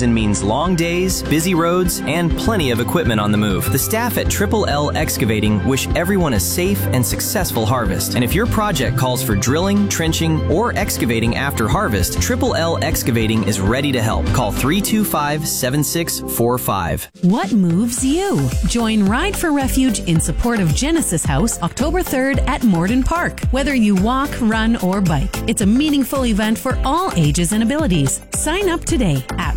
season means long days, busy roads, and plenty of equipment on the move. The staff at Triple L Excavating wish everyone a safe and successful harvest. And if your project calls for drilling, trenching, or excavating after harvest, Triple L Excavating is ready to help. Call 325-7645. What moves you? Join Ride for Refuge in support of Genesis House October 3rd at Morden Park. Whether you walk, run, or bike, it's a meaningful event for all ages and abilities. Sign up today at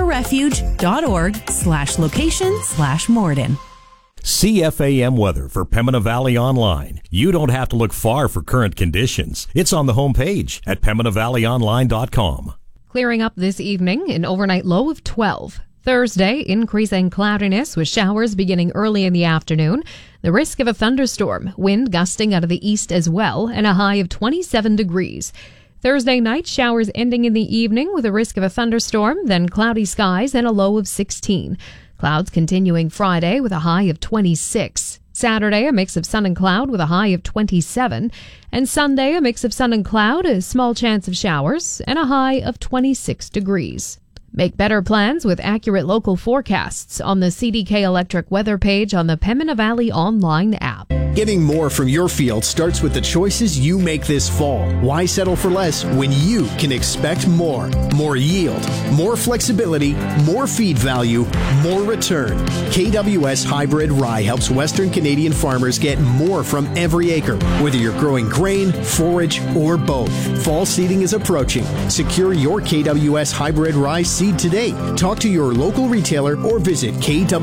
rideforrefuge.org/location/Morden. CFAM weather for Pembina Valley Online. You don't have to look far for current conditions. It's on the homepage at PembinaValleyOnline.com. Clearing up this evening, an overnight low of 12. Thursday, increasing cloudiness with showers beginning early in the afternoon. The risk of a thunderstorm, wind gusting out of the east as well, and a high of 27 degrees. Thursday night, showers ending in the evening with a risk of a thunderstorm, then cloudy skies and a low of 16. Clouds continuing Friday with a high of 26. Saturday, a mix of sun and cloud with a high of 27. And Sunday, a mix of sun and cloud, a small chance of showers, and a high of 26 degrees. Make better plans with accurate local forecasts on the CDK Electric weather page on the Pembina Valley Online app. Getting more from your field starts with the choices you make this fall. Why settle for less when you can expect more? More yield, more flexibility, more feed value, more return. KWS Hybrid Rye helps Western Canadian farmers get more from every acre, whether you're growing grain, forage, or both. Fall seeding is approaching. Secure your KWS Hybrid Rye seed today. Talk to your local retailer or visit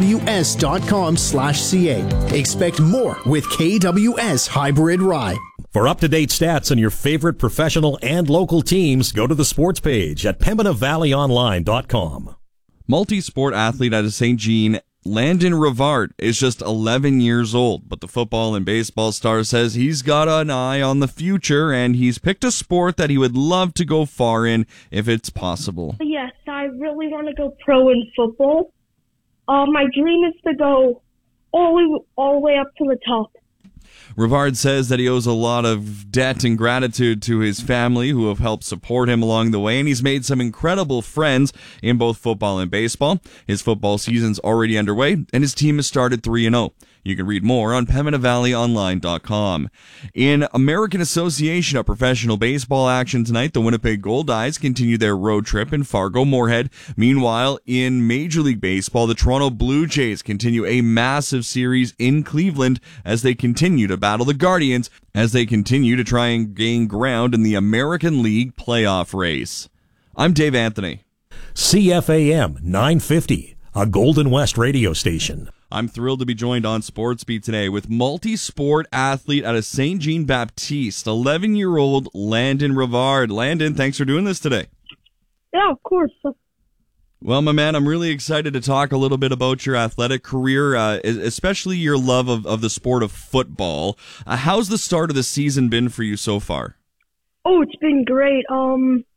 kws.com/ca. Expect more with KWS Hybrid Rye. For up-to-date stats on your favorite professional and local teams, go to the sports page at PembinaValleyOnline.com. Multi-sport athlete out of St. Jean, Landon Rivard is just 11 years old, but the football and baseball star says he's got an eye on the future and he's picked a sport that he would love to go far in if it's possible. Yes, I really want to go pro in football. My dream is to go all the way up to the top. Rivard says that he owes a lot of debt and gratitude to his family who have helped support him along the way, and he's made some incredible friends in both football and baseball. His football season's already underway, and his team has started 3-0. You can read more on PembinaValleyOnline.com. In American Association of Professional Baseball action tonight, the Winnipeg Goldeyes continue their road trip in Fargo-Moorhead. Meanwhile, in Major League Baseball, the Toronto Blue Jays continue a massive series in Cleveland as they continue to battle the Guardians as they continue to try and gain ground in the American League playoff race. I'm Dave Anthony. CFAM 950, a Golden West radio station. I'm thrilled to be joined on SportsBeat today with multi-sport athlete out of St. Jean Baptiste, 11-year-old Landon Rivard. Landon, thanks for doing this today. Yeah, of course. Well, my man, I'm really excited to talk a little bit about your athletic career, especially your love of the sport of football. How's the start of the season been for you so far? Oh, it's been great.